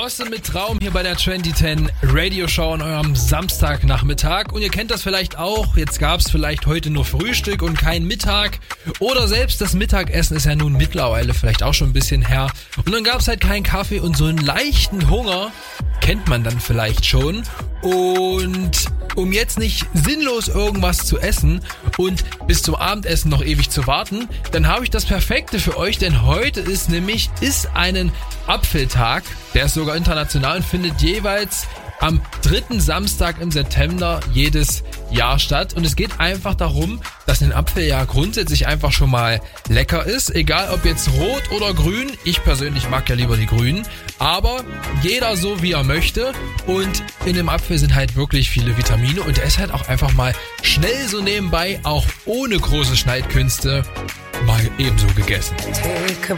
Bosse mit Traum hier bei der 2010 Radio Show an eurem Samstagnachmittag. Und ihr kennt das vielleicht auch, jetzt gab's vielleicht heute nur Frühstück und kein Mittag. Oder selbst das Mittagessen ist ja nun mittlerweile vielleicht auch schon ein bisschen her. Und dann gab's halt keinen Kaffee und so einen leichten Hunger kennt man dann vielleicht schon. Und um jetzt nicht sinnlos irgendwas zu essen und bis zum Abendessen noch ewig zu warten, dann habe ich das Perfekte für euch, denn heute ist einen Apfeltag, der ist sogar international und findet jeweils am 3. Samstag im September jedes Jahr statt. Und es geht einfach darum, dass ein Apfel ja grundsätzlich einfach schon mal lecker ist. Egal ob jetzt rot oder grün. Ich persönlich mag ja lieber die grünen. Aber jeder so wie er möchte. Und in dem Apfel sind halt wirklich viele Vitamine. Und der ist halt auch einfach mal schnell so nebenbei, auch ohne große Schneidkünste, mal ebenso gegessen.